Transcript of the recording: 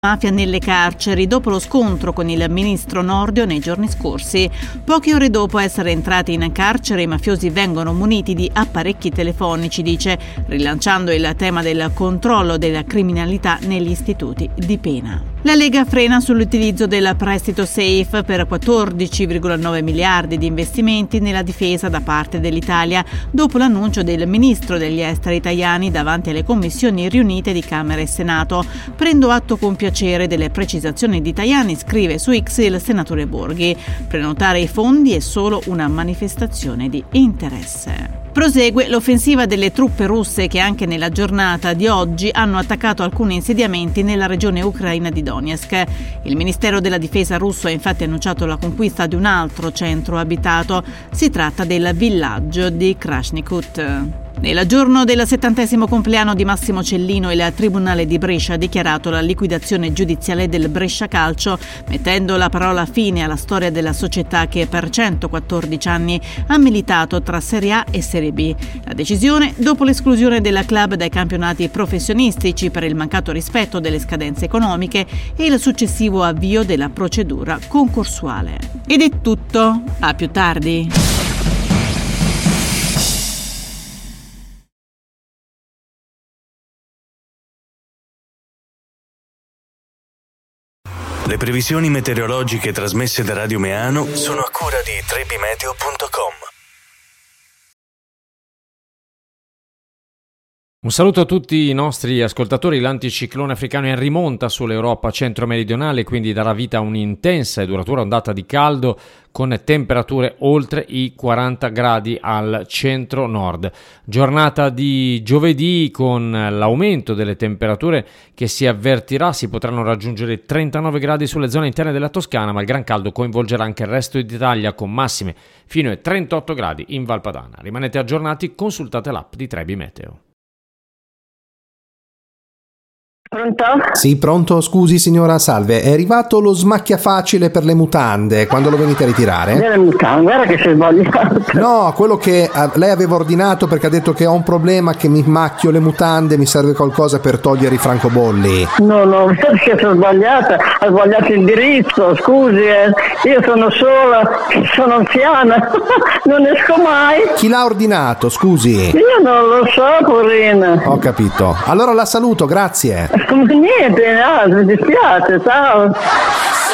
Mafia nelle carceri dopo lo scontro con il ministro Nordio nei giorni scorsi. Poche ore dopo essere entrati in carcere, i mafiosi vengono muniti di apparecchi telefonici, dice, rilanciando il tema del controllo della criminalità negli istituti di pena. La Lega frena sull'utilizzo del prestito SAFE per 14,9 miliardi di investimenti nella difesa da parte dell'Italia, dopo l'annuncio del ministro degli esteri Tajani davanti alle commissioni riunite di Camera e Senato. Prendo atto con piacere delle precisazioni di Tajani, scrive su X il senatore Borghi. Prenotare i fondi è solo una manifestazione di interesse. Prosegue l'offensiva delle truppe russe che anche nella giornata di oggi hanno attaccato alcuni insediamenti nella regione ucraina di Donetsk. Il Ministero della Difesa russo ha infatti annunciato la conquista di un altro centro abitato. Si tratta del villaggio di Krasnikut. Nel giorno del 70° compleanno di Massimo Cellino, il Tribunale di Brescia ha dichiarato la liquidazione giudiziale del Brescia Calcio, mettendo la parola fine alla storia della società che per 114 anni ha militato tra Serie A e Serie B. La decisione dopo l'esclusione del club dai campionati professionistici per il mancato rispetto delle scadenze economiche e il successivo avvio della procedura concorsuale. Ed è tutto, a più tardi. Le previsioni meteorologiche trasmesse da Radio Meano sono a cura di trebimeteo.com. Un saluto a tutti i nostri ascoltatori. L'anticiclone africano è in rimonta sull'Europa centro-meridionale, quindi darà vita a un'intensa e duratura ondata di caldo con temperature oltre i 40 gradi al centro-nord. Giornata di giovedì con l'aumento delle temperature che si avvertirà, si potranno raggiungere 39 gradi sulle zone interne della Toscana, ma il gran caldo coinvolgerà anche il resto d'Italia con massime fino ai 38 gradi in Val Padana. Rimanete aggiornati, consultate l'app di Trebi Meteo. Pronto? Sì, pronto? Scusi signora, salve. È arrivato lo smacchia facile per le mutande. Quando lo venite a ritirare? Le mutande, guarda che sei sbagliato. No, quello che lei aveva ordinato, perché ha detto che ho un problema, che mi macchio le mutande, mi serve qualcosa per togliere i francobolli. No, perché sono sbagliata, ho sbagliato indirizzo, scusi, io sono sola, sono anziana, non esco mai. Chi l'ha ordinato, scusi? Io non lo so, porina. Ho capito. Allora la saluto, grazie. Niente, no, mi dispiace, ciao.